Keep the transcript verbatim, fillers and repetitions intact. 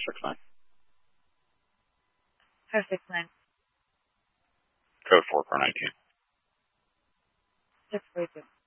six nine. five six nine. Code four four nineteen. six forty two.